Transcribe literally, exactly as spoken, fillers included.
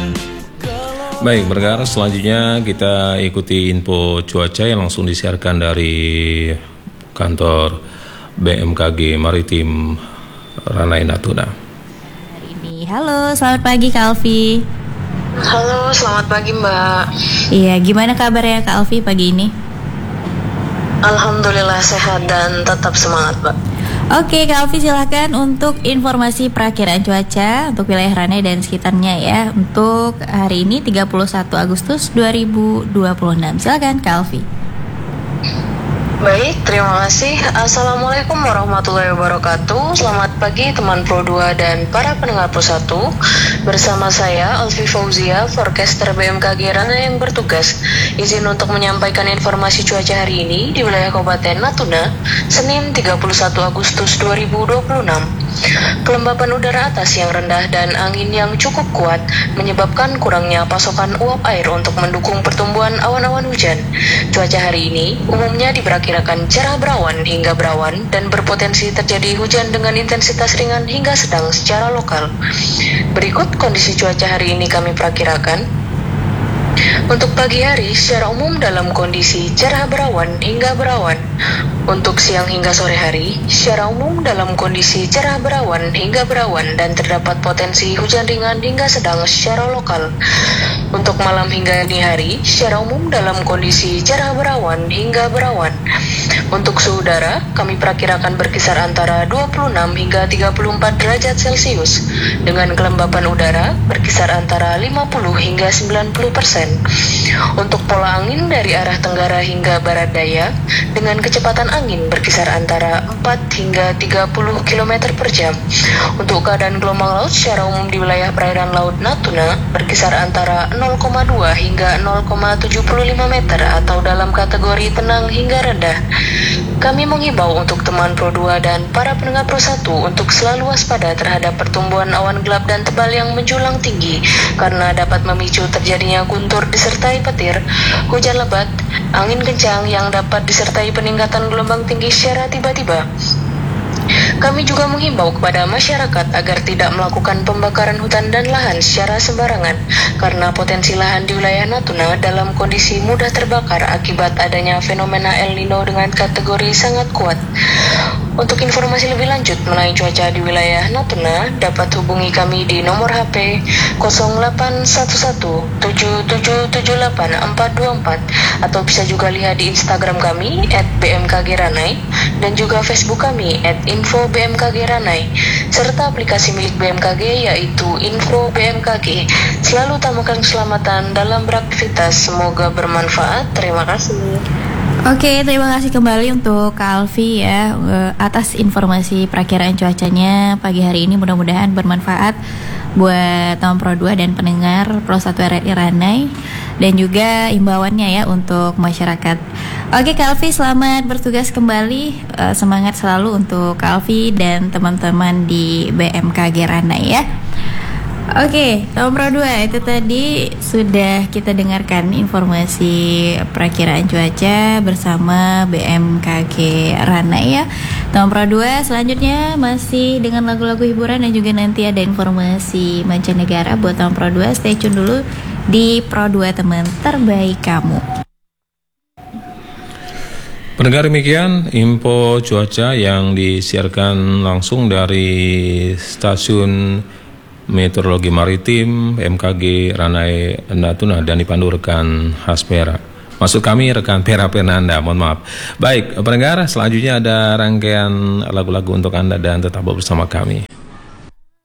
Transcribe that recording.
Baik, pendengar, selanjutnya kita ikuti info cuaca yang langsung disiarkan dari kantor B M K G Maritim Ranai Natuna. Hari ini, halo, selamat pagi Kak Alfi. Halo, selamat pagi Mbak. Iya, gimana kabarnya Kak Alfi pagi ini? Alhamdulillah sehat dan tetap semangat Mbak. Oke Kak Alfi, silahkan untuk informasi perakiraan cuaca untuk wilayah Ranai dan sekitarnya ya, untuk hari ini tiga puluh satu Agustus dua ribu dua puluh enam. Silahkan Kak Alfi. Baik, terima kasih. Assalamualaikum warahmatullahi wabarakatuh. Selamat pagi teman Pro dua dan para pendengar Pro satu. Bersama saya Alfi Fauzia, forecaster B M K G Ranai yang bertugas. Izin untuk menyampaikan informasi cuaca hari ini di wilayah Kabupaten Natuna, Senin tiga puluh satu Agustus dua ribu dua puluh enam. Kelembapan udara atas yang rendah dan angin yang cukup kuat menyebabkan kurangnya pasokan uap air untuk mendukung pertumbuhan awan-awan hujan. Cuaca hari ini umumnya diperkirakan cerah berawan hingga berawan dan berpotensi terjadi hujan dengan intensitas ringan hingga sedang secara lokal. Berikut kondisi cuaca hari ini kami perkirakan. Untuk pagi hari secara umum dalam kondisi cerah berawan hingga berawan. Untuk siang hingga sore hari secara umum dalam kondisi cerah berawan hingga berawan dan terdapat potensi hujan ringan hingga sedang secara lokal. Untuk malam hingga dini hari secara umum dalam kondisi cerah berawan hingga berawan. Untuk suhu udara kami perkirakan berkisar antara dua puluh enam hingga tiga puluh empat derajat Celcius dengan kelembapan udara berkisar antara lima puluh hingga sembilan puluh persen. Untuk pola angin dari arah tenggara hingga barat daya dengan kecepatan angin berkisar antara empat hingga tiga puluh kilometer per jam. Untuk keadaan gelombang laut secara umum di wilayah perairan laut Natuna berkisar antara nol koma dua hingga nol koma tujuh lima meter atau dalam kategori tenang hingga rendah. Kami menghimbau untuk teman Pro dua dan para pendengar Pro satu untuk selalu waspada terhadap pertumbuhan awan gelap dan tebal yang menjulang tinggi karena dapat memicu terjadinya guntur disertai petir, hujan lebat, angin kencang yang dapat disertai peningkatan gelombang tinggi secara tiba-tiba. Kami juga menghimbau kepada masyarakat agar tidak melakukan pembakaran hutan dan lahan secara sembarangan karena potensi lahan di wilayah Natuna dalam kondisi mudah terbakar akibat adanya fenomena El Nino dengan kategori sangat kuat. Untuk informasi lebih lanjut mengenai cuaca di wilayah Natuna dapat hubungi kami di nomor H P nol delapan satu satu tujuh tujuh tujuh delapan empat dua empat atau bisa juga lihat di Instagram kami at b m k g ranai dan juga Facebook kami at info b m k g ranai serta aplikasi milik B M K G yaitu Info B M K G. Selalu utamakan keselamatan dalam beraktivitas, semoga bermanfaat. Terima kasih. Oke, terima kasih kembali untuk Kak Alfi ya atas informasi perakiraan cuacanya pagi hari ini, mudah-mudahan bermanfaat buat teman Pro dua dan pendengar Pro satu R R I Ranai dan juga imbauannya ya untuk masyarakat. Oke Kak Alfi, selamat bertugas kembali, semangat selalu untuk Kak Alfi dan teman-teman di B M K G Ranai ya. Oke, teman Pro dua, itu tadi sudah kita dengarkan informasi perakiraan cuaca bersama B M K G Ranai ya. Teman Pro dua, selanjutnya masih dengan lagu-lagu hiburan dan juga nanti ada informasi mancanegara buat teman Pro dua. Stay tune dulu di Pro dua, teman terbaik kamu. Pendengar, demikian info cuaca yang disiarkan langsung dari stasiun Meteorologi Maritim B M K G Ranai Natuna dan dipandu rekan Haspera. Maksud kami rekan Pera Fernanda, mohon maaf. Baik, pendengar, selanjutnya ada rangkaian lagu-lagu untuk Anda dan tetap bersama kami.